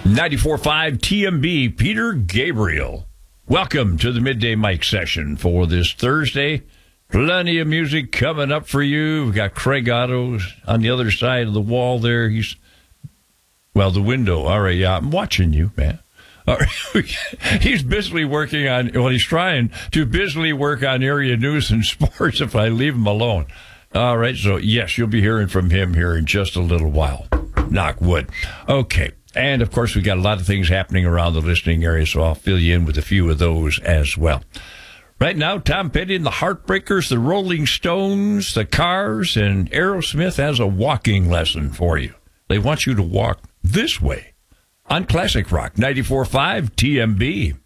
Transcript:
94.5 TMB, Peter Gabriel. Welcome to the Midday Mic session for this Thursday. Plenty of music coming up for you. We've got Craig Otto on the other side of the wall there. The window. All right, yeah, I'm watching you, man. All right. He's busily working on, he's trying to busily work on area news and sports if I leave him alone. All right, so yes, you'll be hearing from him here in just a little while. Knock wood. Okay. And, of course, we got a lot of things happening around the listening area, so I'll fill you in with a few of those as well. Right now, Tom Petty and the Heartbreakers, the Rolling Stones, the Cars, and Aerosmith has a walking lesson for you. They want you to walk this way on Classic Rock 94.5 TMB.